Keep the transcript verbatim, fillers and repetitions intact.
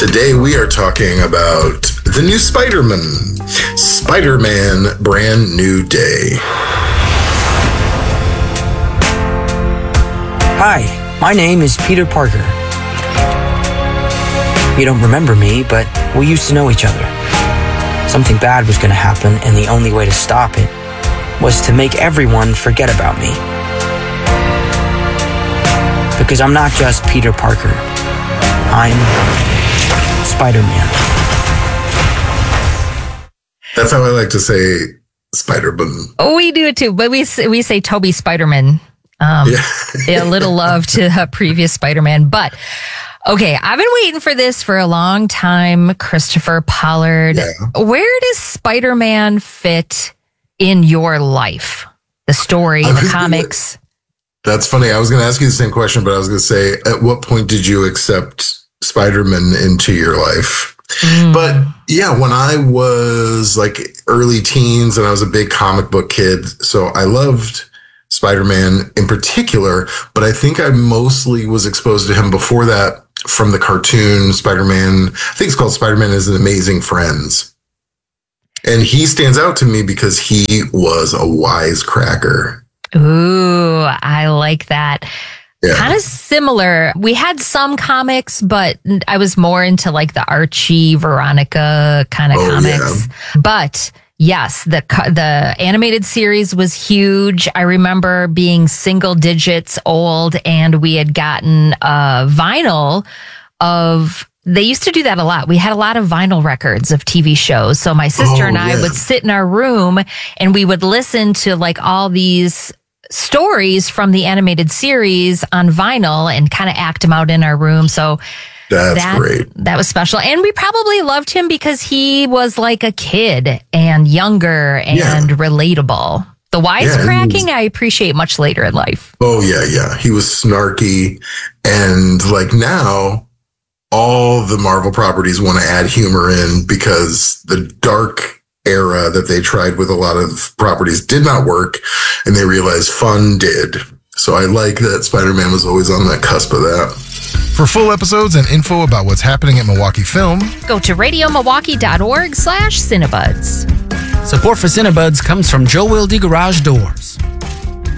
Today we are talking about the new Spider-Man. Spider-Man Brand New Day. Hi, my name is Peter Parker. You don't remember me, but we used to know each other. Something bad was going to happen, and the only way to stop it was to make everyone forget about me. Because I'm not just Peter Parker. I'm Spider-Man. That's how I like to say Spider-Man. Oh, we do it too, but we we say Toby Spider-Man. Um, yeah. A little love to uh, previous Spider-Man. But, okay, I've been waiting for this for a long time, Christopher Pollard. Yeah. Where does Spider-Man fit in your life? The story, the comics? Gonna, that's funny. I was going to ask you the same question, but I was going to say, at what point did you accept Spider-Man into your life? Mm. But yeah, when I was like early teens and I was a big comic book kid, so I loved Spider-Man in particular, but I think I mostly was exposed to him before that from the cartoon Spider-Man. I think it's called Spider-Man is an Amazing Friends. And he stands out to me because he was a wisecracker. Ooh, I like that. Yeah. Kind of similar. We had some comics, but I was more into like the Archie, Veronica kind of oh, comics. Yeah. But yes, the the animated series was huge. I remember being single digits old, and we had gotten a vinyl of. They used to do that a lot. We had a lot of vinyl records of T V shows. So my sister oh, and I yeah. would sit in our room and we would listen to like all these stories from the animated series on vinyl and kind of act them out in our room. So that's that, great. That was special. And we probably loved him because he was like a kid and younger and yeah. relatable. The wisecracking, yeah, I appreciate much later in life. Oh, yeah, yeah. He was snarky. And like now, all the Marvel properties want to add humor in because the dark era that they tried with a lot of properties did not work, and they realized fun did. So I like that Spider-Man was always on that cusp of that. For full episodes and info about what's happening at Milwaukee Film, go to radiomilwaukee.org slash Cinebuds. Support for Cinebuds comes from Joe Wilde Garage Doors.